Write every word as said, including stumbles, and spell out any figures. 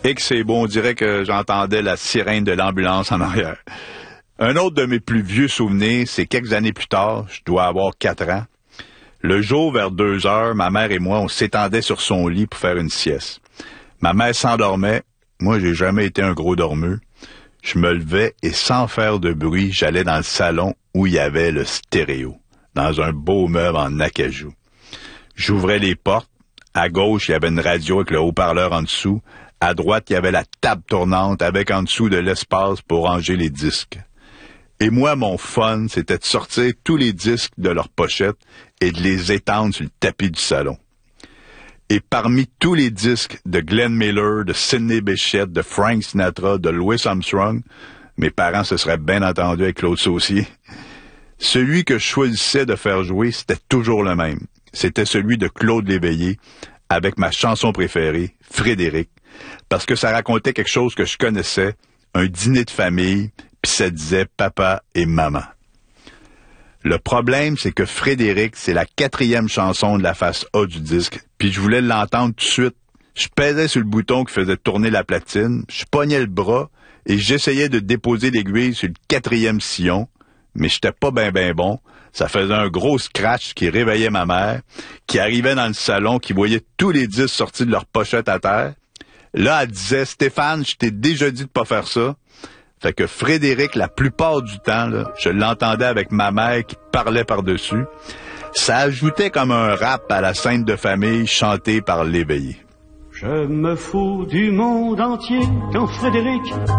Et que c'est beau, on dirait que j'entendais la sirène de l'ambulance en arrière. Un autre de mes plus vieux souvenirs, c'est quelques années plus tard, je dois avoir quatre ans. Le jour, vers deux heures, ma mère et moi, on s'étendait sur son lit pour faire une sieste. Ma mère s'endormait. Moi, j'ai jamais été un gros dormeux. Je me levais et sans faire de bruit, j'allais dans le salon où il y avait le stéréo, dans un beau meuble en acajou. J'ouvrais les portes. À gauche, il y avait une radio avec le haut-parleur en dessous. À droite, il y avait la table tournante avec en dessous de l'espace pour ranger les disques. Et moi, mon fun, c'était de sortir tous les disques de leur pochette et de les étendre sur le tapis du salon. Et parmi tous les disques de Glenn Miller, de Sidney Bechet, de Frank Sinatra, de Louis Armstrong, mes parents se seraient bien entendus avec Claude Saucier, celui que je choisissais de faire jouer, c'était toujours le même. C'était celui de Claude Léveillé, avec ma chanson préférée, Frédéric, parce que ça racontait quelque chose que je connaissais, un dîner de famille, puis ça disait papa et maman. Le problème, c'est que Frédéric, c'est la quatrième chanson de la face A du disque, puis je voulais l'entendre tout de suite. Je pesais sur le bouton qui faisait tourner la platine, je pognais le bras, et j'essayais de déposer l'aiguille sur le quatrième sillon, mais j'étais pas ben ben bon. Ça faisait un gros scratch qui réveillait ma mère, qui arrivait dans le salon, qui voyait tous les disques sortis de leur pochette à terre. Là, elle disait « Stéphane, je t'ai déjà dit de pas faire ça. » Fait que Frédéric, la plupart du temps, là, je l'entendais avec ma mère qui parlait par-dessus. Ça ajoutait comme un rap à la scène de famille chantée par Léveillé. Je me fous du monde entier quand Frédéric